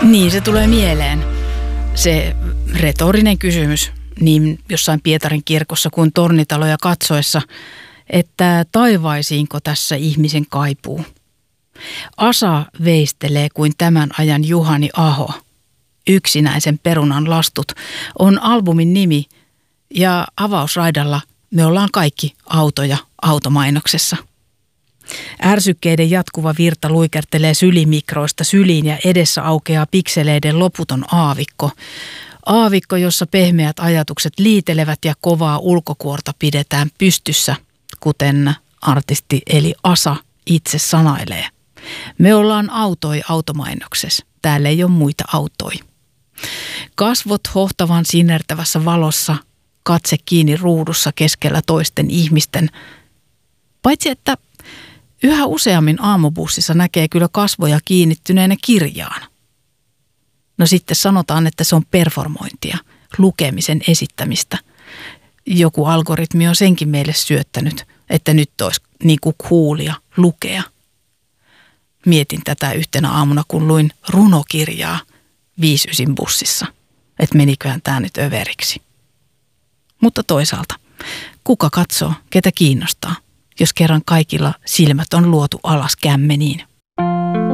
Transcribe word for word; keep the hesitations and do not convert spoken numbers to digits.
Niin, se tulee mieleen. Se retorinen kysymys niin jossain Pietarin kirkossa kuin tornitaloja katsoessa, että taivaisiinko tässä ihmisen kaipuu. Asa veistelee kuin tämän ajan Juhani Aho. Yksinäisen perunan lastut on albumin nimi ja avausraidalla me ollaan kaikki autoja automainoksessa. Ärsykkeiden jatkuva virta luikertelee sylimikroista syliin ja edessä aukeaa pikseleiden loputon aavikko. Aavikko, jossa pehmeät ajatukset liitelevät ja kovaa ulkokuorta pidetään pystyssä, kuten artisti eli Asa itse sanailee. Me ollaan autoi automainoksessa. Täällä ei ole muita autoi. Kasvot hohtavan sinertävässä valossa, katse kiinni ruudussa keskellä toisten ihmisten. Paitsi että yhä useammin aamubussissa näkee kyllä kasvoja kiinnittyneenä kirjaan. No sitten sanotaan, että se on performointia, lukemisen esittämistä. Joku algoritmi on senkin meille syöttänyt, että nyt olisi niin kuin coolia lukea. Mietin tätä yhtenä aamuna, kun luin runokirjaa viisysin bussissa, että meniköhän tämä nyt överiksi. Mutta toisaalta, kuka katsoo, ketä kiinnostaa, jos kerran kaikilla silmät on luotu alas kämmeniin?